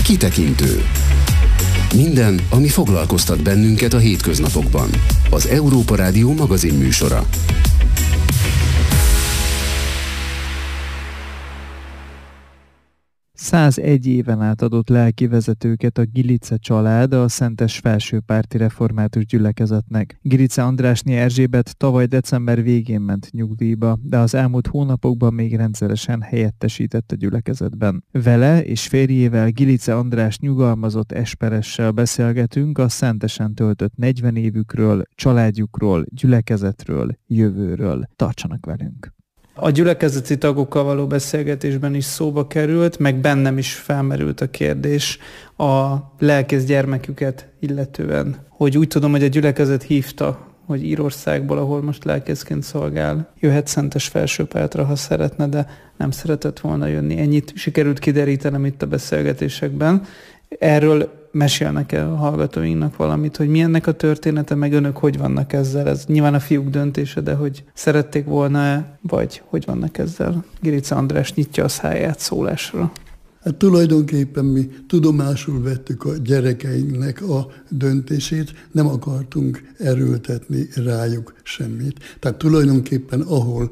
Kitekintő. Minden, ami foglalkoztat bennünket a hétköznapokban. Az Európa Rádió magazinműsora. ...101 éven át adott lelkivezetőket a Gilice család a Szentes Felsőpárti Református Gyülekezetnek. Gilice Andrásné Erzsébet tavaly december végén ment nyugdíjba, de az elmúlt hónapokban még rendszeresen helyettesített a gyülekezetben. Vele és férjével, Gilice András nyugalmazott esperessel beszélgetünk a szentesen töltött 40 évükről, családjukról, gyülekezetről, jövőről. Tartsanak velünk! A gyülekezeti tagokkal való beszélgetésben is szóba került, meg bennem is felmerült a kérdés a lelkész gyermeküket illetően. Hogy úgy tudom, hogy a gyülekezet hívta, hogy Írországból, ahol most lelkészként szolgál, jöhet Szentes Felsőpártra, ha szeretne, de nem szeretett volna jönni. Ennyit sikerült kiderítenem itt a beszélgetésekben. Erről mesélnek el a hallgatóinknak valamit, hogy mi ennek a története, meg önök hogy vannak ezzel? Ez nyilván a fiúk döntése, de hogy szerették volna-e, vagy hogy vannak ezzel? Gilice András nyitja a száját szólásra. Hát tulajdonképpen mi tudomásul vettük a gyerekeinknek a döntését, nem akartunk erőltetni rájuk semmit. Tehát tulajdonképpen ahol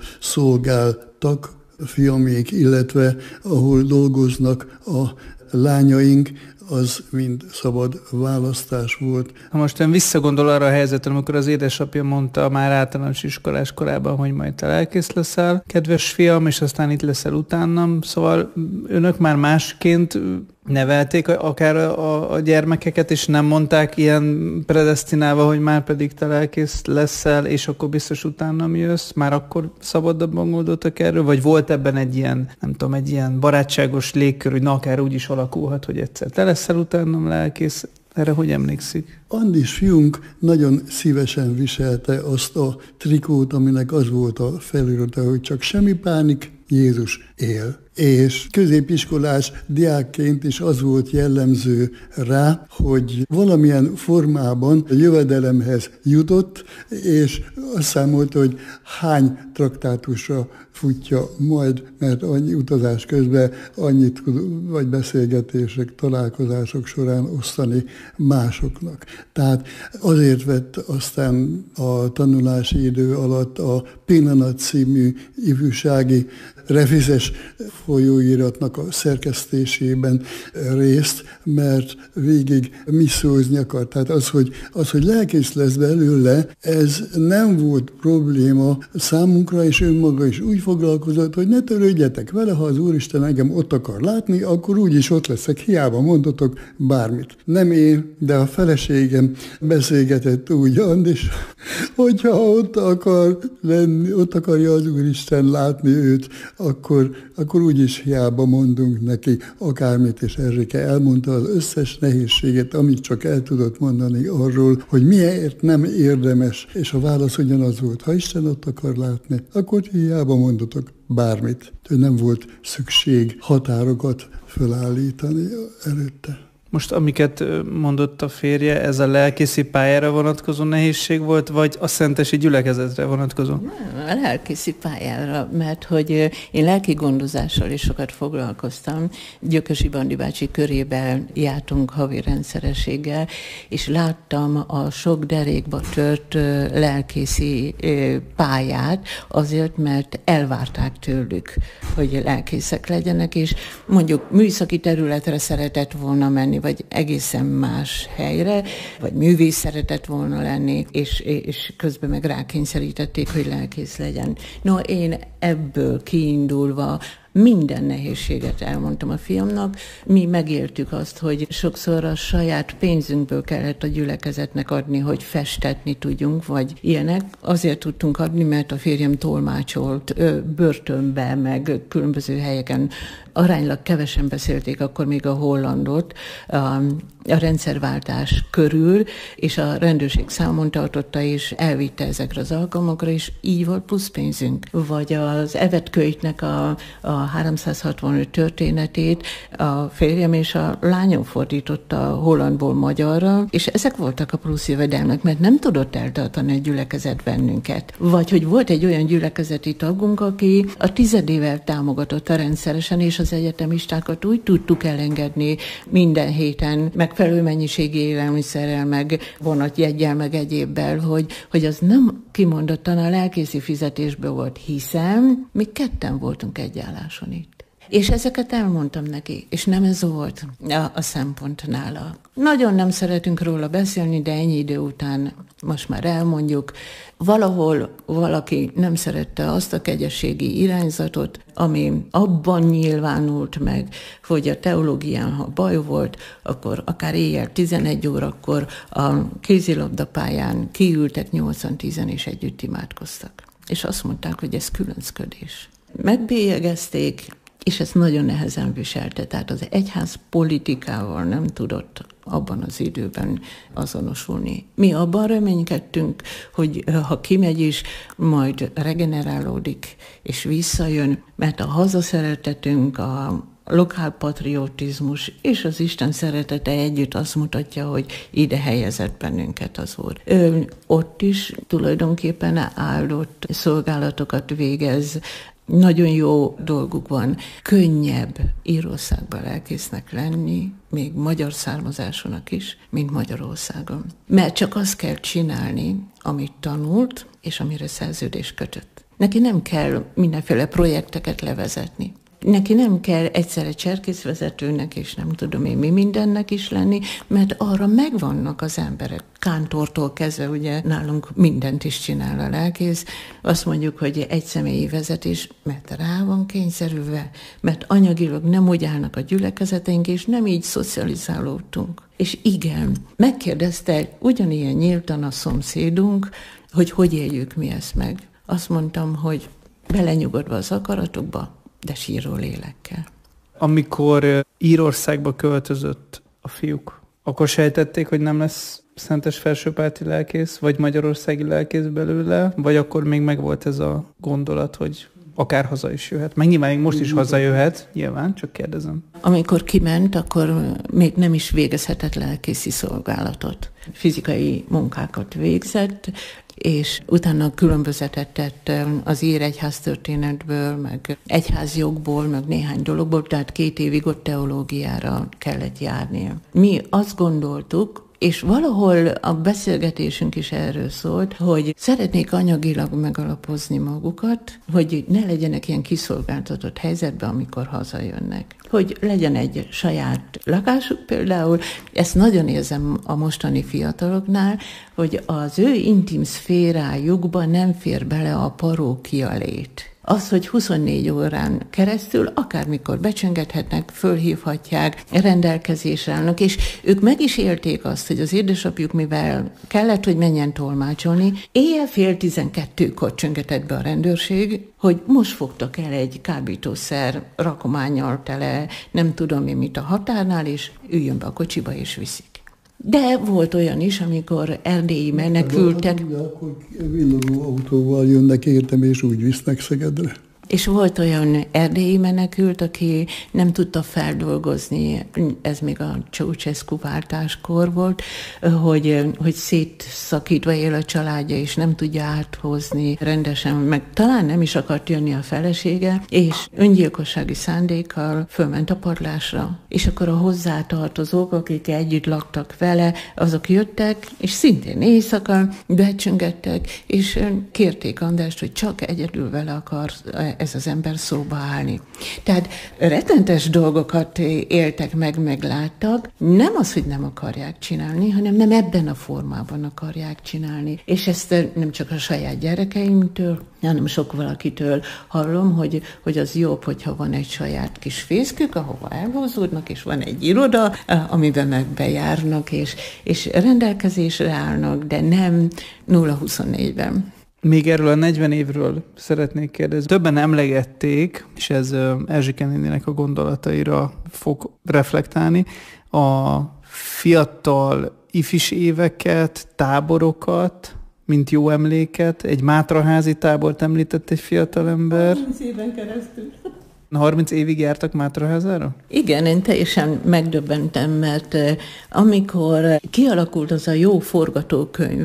szolgáltak a fiamék, illetve ahol dolgoznak a lányaink, az mind szabad választás volt. Ha most ön visszagondol arra a helyzetre, amikor az édesapja mondta már általános iskolás korában, hogy majd te lelkész leszel, kedves fiam, és aztán itt leszel utánam, szóval önök már másként nevelték akár a gyermekeket, és nem mondták ilyen predesztinálva, hogy már pedig te lelkész leszel, és akkor biztos utánam jössz, már akkor szabadabban gondoltak erről, vagy volt ebben egy ilyen, nem tudom, egy ilyen barátságos légkör, hogy na akár úgy is alakulhat, hogy egyszer te leszel utánam lelkész. Erre hogy emlékszik? Andis fiunk nagyon szívesen viselte azt a trikót, aminek az volt a felirata, hogy csak semmi pánik, Jézus él. És középiskolás diákként is az volt jellemző rá, hogy valamilyen formában a jövedelemhez jutott, és azt számolta, hogy hány traktátusra futja majd, mert annyi utazás közben annyit vagy beszélgetések, találkozások során osztani másoknak. Tehát azért vett aztán a tanulási idő alatt a Pillanat című ifjúsági revizes folyóiratnak a szerkesztésében részt, mert végig missziózni akart. Tehát az, hogy lelkész lesz belőle, ez nem volt probléma számunkra, és önmaga is úgy foglalkozott, hogy ne törődjetek vele, ha az Úristen engem ott akar látni, akkor úgyis ott leszek, hiába mondatok bármit. Nem én, de a feleségem beszélgetett úgy, Andis, hogyha ott akar lenni, ott akarja az Úristen látni őt, akkor úgyis hiába mondunk neki akármit, és Erzséke elmondta az összes nehézséget, amit csak el tudott mondani arról, hogy miért nem érdemes, és a válasz ugyanaz volt, ha Isten ott akar látni, akkor hiába mondatok bármit. Nem volt szükség határokat felállítani előtte. Most amiket mondott a férje, ez a lelkészi pályára vonatkozó nehézség volt, vagy a szentesi gyülekezetre vonatkozó? A lelkészi pályára, mert hogy én lelki gondozással is sokat foglalkoztam. Gyökösi Bandi bácsi körében jártunk havi rendszerességgel, és láttam a sok derékba tört lelkészi pályát, azért, mert elvárták tőlük, hogy lelkészek legyenek, és mondjuk műszaki területre szeretett volna menni, vagy egészen más helyre, vagy művész szeretett volna lenni, és közben meg rákényszerítették, hogy lelkész legyen. No, én ebből kiindulva minden nehézséget elmondtam a fiamnak. Mi megéltük azt, hogy sokszor a saját pénzünkből kellett a gyülekezetnek adni, hogy festetni tudjunk, vagy ilyenek. Azért tudtunk adni, mert a férjem tolmácsolt börtönbe, meg különböző helyeken. Aránylag kevesen beszélték akkor még a hollandot a rendszerváltás körül, és a rendőrség számon tartotta, és elvitte ezekre az alkalmakra, és így volt plusz pénzünk. Vagy az Evet Kölytnek a 365 történetét a férjem és a lányom fordította hollandból magyarra, és ezek voltak a plusz jövedelmek, mert nem tudott eltartani a gyülekezet bennünket. Vagy hogy volt egy olyan gyülekezeti tagunk, aki a tizedével támogatta rendszeresen, és az egyetemistákat úgy tudtuk elengedni minden héten megfelelő mennyiségű élelmiszerrel, meg vonatjeggyel, meg egyébbel, hogy az nem kimondottan a lelkészi fizetésből volt, hiszen mi ketten voltunk egy álláson itt. És ezeket elmondtam neki, és nem ez volt a szempont nála. Nagyon nem szeretünk róla beszélni, de ennyi idő után most már elmondjuk. Valahol valaki nem szerette azt a kegyességi irányzatot, ami abban nyilvánult meg, hogy a teológián, ha baj volt, akkor akár éjjel 11 órakor a kézilabdapályán kiültek 80-10 és együtt imádkoztak. És azt mondták, hogy ez különcködés. Megbélyegezték, és ezt nagyon nehezen viselte. Tehát az egyház politikával nem tudott abban az időben azonosulni. Mi abban reménykedtünk, hogy ha kimegy is, majd regenerálódik és visszajön, mert a hazaszeretetünk, a lokálpatriotizmus és az Isten szeretete együtt azt mutatja, hogy ide helyezett bennünket az Úr. Ott is tulajdonképpen áldott szolgálatokat végez, nagyon jó dolguk van, könnyebb Írországban lelkésznek lenni, még magyar származásúnak is, mint Magyarországon. Mert csak azt kell csinálni, amit tanult, és amire szerződést kötött. Neki nem kell mindenféle projekteket levezetni. Neki nem kell egyszerre cserkészvezetőnek, és nem tudom én mi mindennek is lenni, mert arra megvannak az emberek. Kántortól kezdve, ugye nálunk mindent is csinál a lelkész. Azt mondjuk, hogy egyszemélyi vezetés, mert rá van kényszerülve, mert anyagilag nem úgy állnak a gyülekezeteink, és nem így szocializálódtunk. És igen, megkérdezte ugyanilyen nyíltan a szomszédunk, hogy éljük mi ezt meg. Azt mondtam, hogy belenyugodva az akaratokba, de síró lélekkel. Amikor Írországba költözött a fiúk, akkor sejtették, hogy nem lesz szentes felsőpárti lelkész, vagy magyarországi lelkész belőle, vagy akkor még megvolt ez a gondolat, hogy akár haza is jöhet. Meg nyilván most is hazajöhet, nyilván, csak kérdezem. Amikor kiment, akkor még nem is végezhetett lelkészi szolgálatot. Fizikai munkákat végzett, és utána különbözetet tett az ír egyháztörténetből, meg egyházjogból, meg néhány dologból, tehát 2 évig ott teológiára kellett járnia. Mi azt gondoltuk, és valahol a beszélgetésünk is erről szólt, hogy szeretnék anyagilag megalapozni magukat, hogy ne legyenek ilyen kiszolgáltatott helyzetben, amikor hazajönnek. Hogy legyen egy saját lakásuk például, ezt nagyon érzem a mostani fiataloknál, hogy az ő intim szférájukba nem fér bele a parókia lét. Az, hogy 24 órán keresztül akármikor becsöngethetnek, fölhívhatják, rendelkezésre állnak, és ők meg is élték azt, hogy az édesapjuk, mivel kellett, hogy menjen tolmácsolni, éjjel 11:30 csöngetett be a rendőrség, hogy most fogtak el egy kábítószer rakománnyal tele, nem tudom én mit a határnál, és üljön be a kocsiba és viszik. De volt olyan is, amikor erdélyi menekültek. De akkor villogó autóval jönnek értem, és úgy visznek Szegedre. És volt olyan erdélyi menekült, aki nem tudta feldolgozni, ez még a Ceausescu váltáskor volt, hogy szétszakítva él a családja, és nem tudja áthozni rendesen, meg talán nem is akart jönni a felesége, és öngyilkossági szándékkal fölment a padlásra. És akkor a hozzátartozók, akik együtt laktak vele, azok jöttek, és szintén éjszaka becsöngettek, és kérték Andrást, hogy csak egyedül vele akar ez az ember szóba állni. Tehát rettentes dolgokat éltek meg, megláttak. Nem az, hogy nem akarják csinálni, hanem nem ebben a formában akarják csinálni. És ezt nem csak a saját gyerekeimtől, hanem sok valakitől hallom, hogy az jobb, hogyha van egy saját kis fészkük, ahova elhúzódnak, és van egy iroda, amiben meg bejárnak, és rendelkezésre állnak, de nem 0-24-ben. Még erről a 40 évről szeretnék kérdezni. Többen emlegették, és ez Erzsike néninek a gondolataira fog reflektálni, a fiatal ifis éveket, táborokat, mint jó emléket. Egy mátraházi tábort említett egy fiatalember. 30 éven keresztül. 30 évig jártak Mátraházára? Igen, én teljesen megdöbbentem, mert amikor kialakult az a jó forgatókönyv,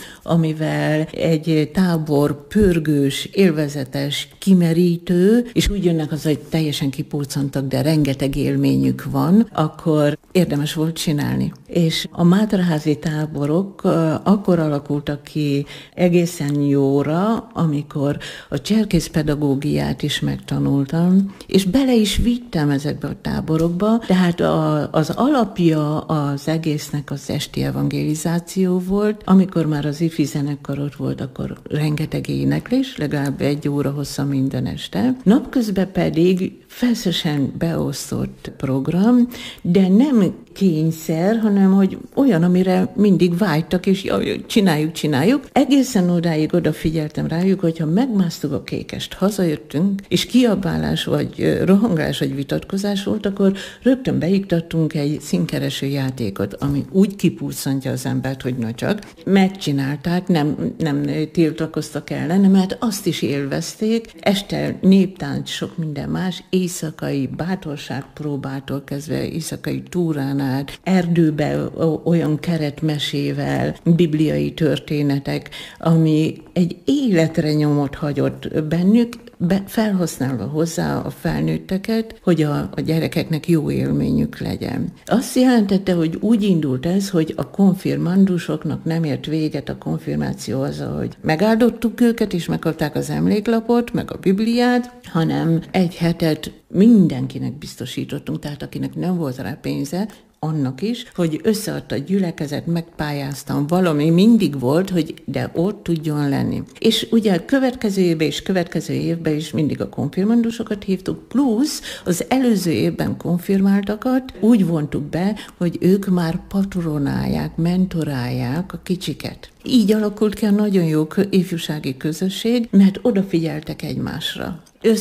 amivel egy tábor pörgős, élvezetes, kimerítő, és úgy jönnek az, hogy teljesen kipurcantak, de rengeteg élményük van, akkor érdemes volt csinálni. És a mátraházi táborok akkor alakultak ki egészen jóra, amikor a cserkészpedagógiát is megtanultam, és bele is vittem ezekbe a táborokba, tehát az alapja az egésznek az esti evangelizáció volt. Amikor már az ifi zenekar ott volt, akkor rengeteg éneklés, legalább 1 óra hossza minden este. Napközben pedig feszesen beosztott program, de nem kényszer, hanem hogy olyan, amire mindig vágytak, és csináljuk. Egészen odáig odafigyeltem rájuk, hogyha megmásztuk a Kékest, hazajöttünk, és kiabálás, vagy rohangálás, vagy vitatkozás volt, akkor rögtön beiktattunk egy színkereső játékot, ami úgy kipulszantja az embert, hogy na csak. Megcsinálták, nem tiltakoztak ellene, mert azt is élvezték. Este néptánc, sok minden más, éjszakai bátorságpróbától kezdve éjszakai túrán át, erdőbe olyan keretmesével, bibliai történetek, ami egy életre nyomot hagyott bennük, felhasználva hozzá a felnőtteket, hogy a gyerekeknek jó élményük legyen. Azt jelentette, hogy úgy indult ez, hogy a konfirmandusoknak nem ért véget a konfirmáció azzal, hogy megáldottuk őket, és megkapták az emléklapot, meg a Bibliát, hanem 1 hetet mindenkinek biztosítottunk, tehát akinek nem volt rá pénze, annak is, hogy összeadta a gyülekezet, megpályáztam, valami mindig volt, hogy de ott tudjon lenni. És ugye következő évben és következő évben is mindig a konfirmandusokat hívtuk, plusz az előző évben konfirmáltakat úgy vontuk be, hogy ők már patronálják, mentorálják a kicsiket. Így alakult ki a nagyon jó ifjúsági közösség, mert odafigyeltek egymásra.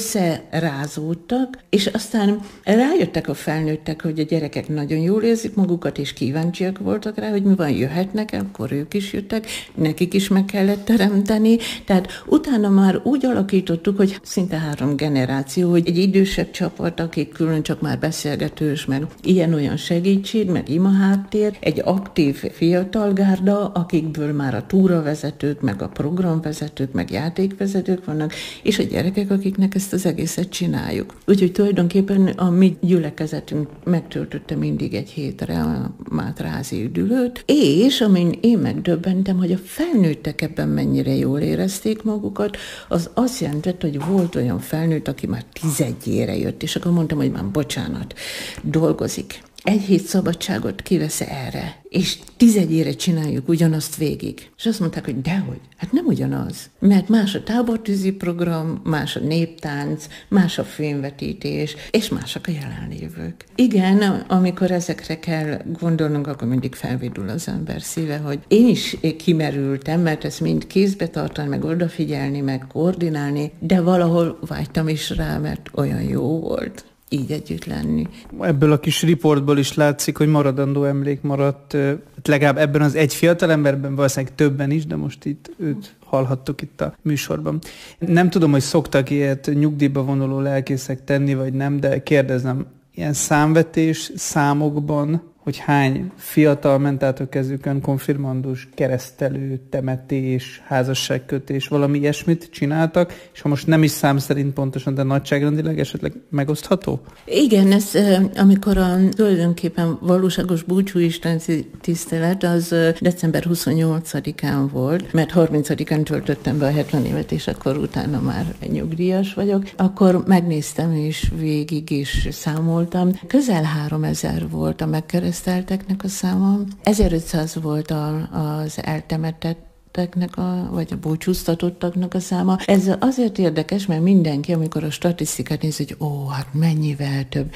Összerázódtak, és aztán rájöttek a felnőttek, hogy a gyerekek nagyon jól érzik magukat, és kíváncsiak voltak rá, hogy mi van, jöhetnek el, akkor ők is jöttek, nekik is meg kellett teremteni. Tehát utána már úgy alakítottuk, hogy szinte 3 generáció, hogy egy idősebb csapat, akik külön csak már beszélgetős, meg ilyen-olyan segítség, meg imaháttér, egy aktív fiatal gárda, akikből már a túravezetők, meg a programvezetők, meg játékvezetők vannak, és a gyerekek, akiknek ezt az egészet csináljuk. Úgyhogy tulajdonképpen a mi gyülekezetünk megtöltötte mindig 1 hétre a mátraházi üdülőt, és amin én megdöbbentem, hogy a felnőttek ebben mennyire jól érezték magukat, az azt jelentett, hogy volt olyan felnőtt, aki már 11-ére jött, és akkor mondtam, hogy már bocsánat, dolgozik. 1 hét szabadságot kivesz erre, és 11-ére csináljuk ugyanazt végig. És azt mondták, hogy dehogy, hát nem ugyanaz. Mert más a tábortűzi program, más a néptánc, más a filmvetítés, és másak a jelenlévők. Igen, amikor ezekre kell gondolnunk, akkor mindig felvidul az ember szíve, hogy én is kimerültem, mert ezt mind kézbe tartani, meg odafigyelni, meg koordinálni, de valahol vágytam is rá, mert olyan jó volt így együtt lenni. Ebből a kis riportból is látszik, hogy maradandó emlék maradt, legalább ebben az egy fiatalemberben, valószínűleg többen is, de most itt őt hallhattuk itt a műsorban. Nem tudom, hogy szoktak ilyet nyugdíjba vonuló lelkészek tenni, vagy nem, de kérdezem, ilyen számvetés számokban, hogy hány fiatal ment át a kezükön, konfirmandus, keresztelő, temetés, házasságkötés, valami ilyesmit csináltak, és ha most nem is szám szerint pontosan, de nagyságrendileg esetleg megosztható? Igen, ez amikor tulajdonképpen valóságos búcsúisten tisztelet, az december 28-án volt, mert 30-án töltöttem be a 70 évet, és akkor utána már nyugdíjas vagyok. Akkor megnéztem, és végig is számoltam. Közel 3000 volt a megkeresztelteknek a száma. 1500 volt az eltemetett, vagy a búcsúztatottaknak a száma. Ez azért érdekes, mert mindenki, amikor a statisztikát néz, hogy hát mennyivel több.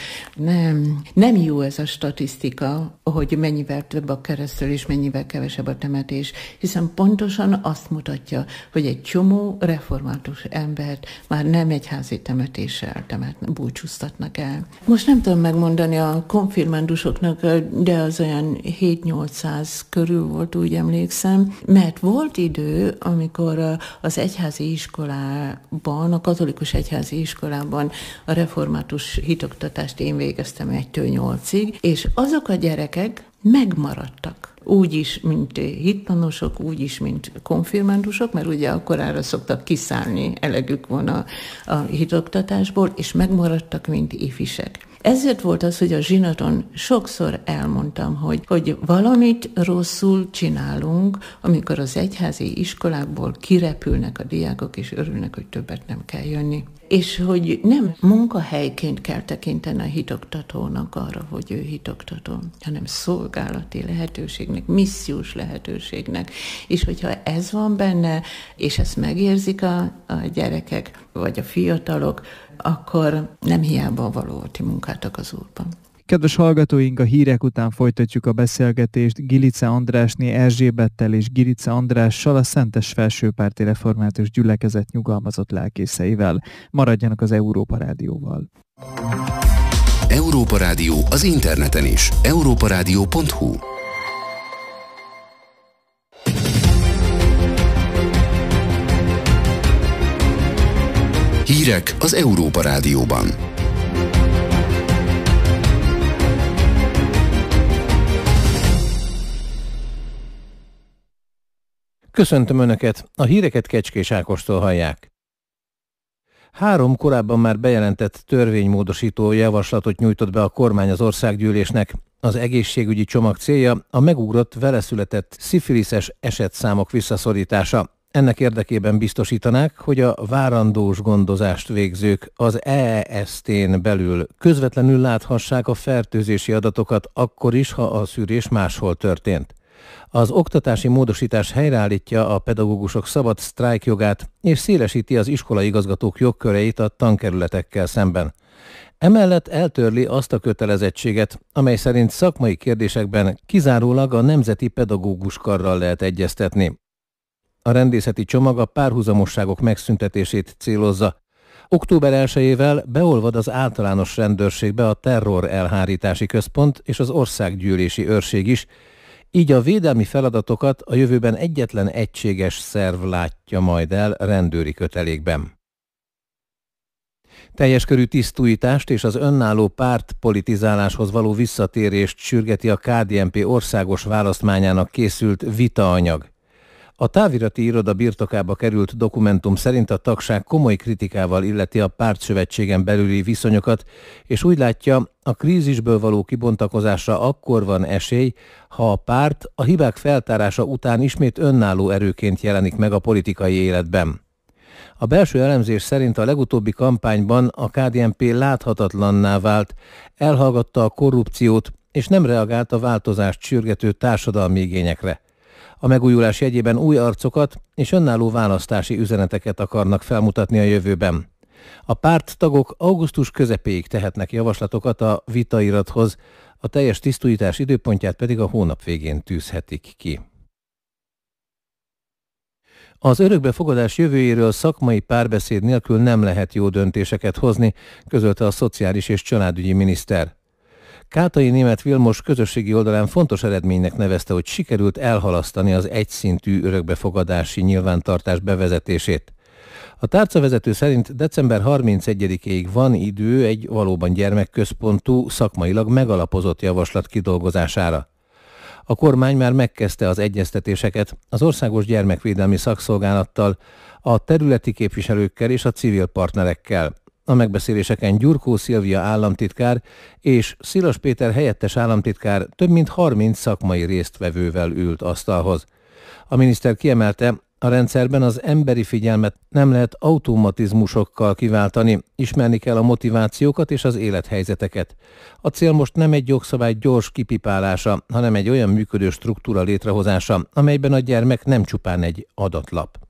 Nem jó ez a statisztika, hogy mennyivel több a keresztelés, mennyivel kevesebb a temetés, hiszen pontosan azt mutatja, hogy egy csomó református embert már nem egyházi temetéssel búcsúztatnak el. Most nem tudom megmondani a konfirmandusoknak, de az olyan 7-800 körül volt, úgy emlékszem, mert volt volt idő, amikor az egyházi iskolában, a katolikus egyházi iskolában a református hitoktatást én végeztem 1-től 8-ig, és azok a gyerekek megmaradtak. Úgy is, mint hittanosok, úgy is, mint konfirmándusok, mert ugye akkorára szoktak kiszállni, elegük van a hitoktatásból, és megmaradtak, mint ifisek. Ezért volt az, hogy a zsinaton sokszor elmondtam, hogy valamit rosszul csinálunk, amikor az egyházi iskolákból kirepülnek a diákok, és örülnek, hogy többet nem kell jönni. És hogy nem munkahelyként kell tekinteni a hitoktatónak arra, hogy ő hitoktató, hanem szolgálati lehetőségnek, missziós lehetőségnek. És hogyha ez van benne, és ezt megérzik a gyerekek, vagy a fiatalok, akkor nem hiába való a ti munkátok az Úrban. Kedves hallgatóink, a hírek után folytatjuk a beszélgetést Gilice Andrásné Erzsébettel és Gilice Andrással, a Szentes Felsőpárti Református Gyülekezet nyugalmazott lelkészeivel. Maradjanak az Európa Rádióval. Európa Rádió az interneten is. europaradio.hu. Hírek az Európa Rádióban. Köszöntöm Önöket, a híreket Kecskés Ákostól hallják. 3 korábban már bejelentett törvénymódosító javaslatot nyújtott be a kormány az országgyűlésnek. Az egészségügyi csomag célja a megugrott veleszületett szifiliszes esetszámok visszaszorítása. Ennek érdekében biztosítanák, hogy a várandós gondozást végzők az EEST-n belül közvetlenül láthassák a fertőzési adatokat akkor is, ha a szűrés máshol történt. Az oktatási módosítás helyreállítja a pedagógusok szabad sztrájkjogát és szélesíti az iskolaigazgatók jogköreit a tankerületekkel szemben. Emellett eltörli azt a kötelezettséget, amely szerint szakmai kérdésekben kizárólag a Nemzeti Pedagógus Karral lehet egyeztetni. A rendészeti csomag a párhuzamosságok megszüntetését célozza. Október 1-ével beolvad az általános rendőrségbe a terror elhárítási központ és az országgyűlési őrség is, így a védelmi feladatokat a jövőben egyetlen egységes szerv látja majd el rendőri kötelékben. Teljes körű tisztújítást és az önálló pártpolitizáláshoz való visszatérést sürgeti a KDNP országos választmányának készült vitaanyag. A távirati iroda birtokába került dokumentum szerint a tagság komoly kritikával illeti a pártszövetségen belüli viszonyokat, és úgy látja, a krízisből való kibontakozásra akkor van esély, ha a párt a hibák feltárása után ismét önálló erőként jelenik meg a politikai életben. A belső elemzés szerint a legutóbbi kampányban a KDNP láthatatlanná vált, elhallgatta a korrupciót, és nem reagált a változást sürgető társadalmi igényekre. A megújulás jegyében új arcokat és önálló választási üzeneteket akarnak felmutatni a jövőben. A párttagok augusztus közepéig tehetnek javaslatokat a vitairathoz, a teljes tisztújítás időpontját pedig a hónap végén tűzhetik ki. Az örökbefogadás jövőjéről szakmai párbeszéd nélkül nem lehet jó döntéseket hozni, közölte a szociális és családügyi miniszter. Kátai Németh Vilmos közösségi oldalán fontos eredménynek nevezte, hogy sikerült elhalasztani az egyszintű örökbefogadási nyilvántartás bevezetését. A tárcavezető szerint december 31-ig van idő egy valóban gyermekközpontú, szakmailag megalapozott javaslat kidolgozására. A kormány már megkezdte az egyeztetéseket az Országos Gyermekvédelmi Szakszolgálattal, a területi képviselőkkel és a civil partnerekkel. A megbeszéléseken Gyurkó Szilvia államtitkár és Szilas Péter helyettes államtitkár több mint 30 szakmai résztvevővel ült asztalhoz. A miniszter kiemelte, a rendszerben az emberi figyelmet nem lehet automatizmusokkal kiváltani, ismerni kell a motivációkat és az élethelyzeteket. A cél most nem egy jogszabály gyors kipipálása, hanem egy olyan működő struktúra létrehozása, amelyben a gyermek nem csupán egy adatlap.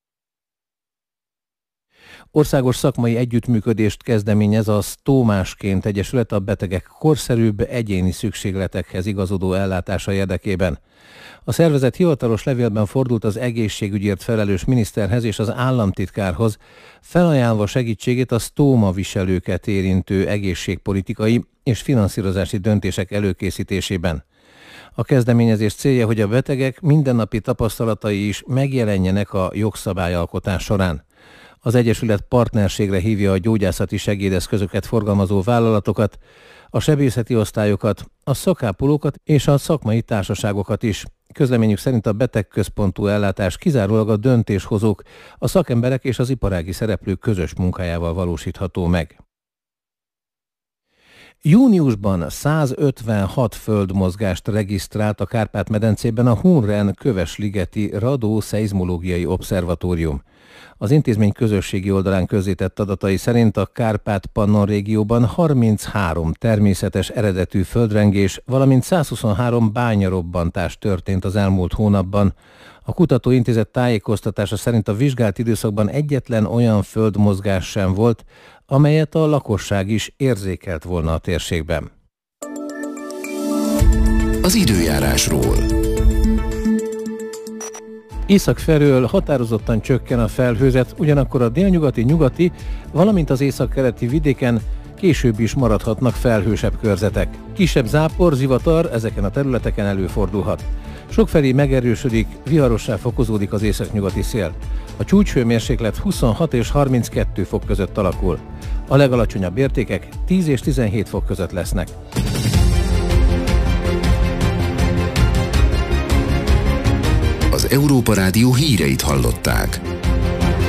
Országos szakmai együttműködést kezdeményez a Sztómásként Egyesület a betegek korszerűbb egyéni szükségletekhez igazodó ellátása érdekében. A szervezet hivatalos levélben fordult az egészségügyért felelős miniszterhez és az államtitkárhoz, felajánlva segítségét a sztóma viselőket érintő egészségpolitikai és finanszírozási döntések előkészítésében. A kezdeményezés célja, hogy a betegek mindennapi tapasztalatai is megjelenjenek a jogszabályalkotás során. Az Egyesület partnerségre hívja a gyógyászati segédeszközöket forgalmazó vállalatokat, a sebészeti osztályokat, a szakápolókat és a szakmai társaságokat is. Közleményük szerint a betegközpontú ellátás kizárólag a döntéshozók, a szakemberek és az iparági szereplők közös munkájával valósítható meg. Júniusban 156 földmozgást regisztrált a Kárpát-medencében a Hunren Kövesligeti Radó-szeizmológiai obszervatórium. Az intézmény közösségi oldalán közzétett adatai szerint a Kárpát-Pannon régióban 33 természetes eredetű földrengés, valamint 123 bányarobbantás történt az elmúlt hónapban. A kutatóintézet tájékoztatása szerint a vizsgált időszakban egyetlen olyan földmozgás sem volt, amelyet a lakosság is érzékelt volna a térségben. Az időjárásról. Észak felől határozottan csökken a felhőzet, ugyanakkor a délnyugati, nyugati, valamint az északkeleti vidéken később is maradhatnak felhősebb körzetek. Kisebb zápor, zivatar ezeken a területeken előfordulhat. Sokfelé megerősödik, viharossá fokozódik az északnyugati szél. A csúcshőmérséklet 26 és 32 fok között alakul. A legalacsonyabb értékek 10 és 17 fok között lesznek. Az Európa Rádió híreit hallották.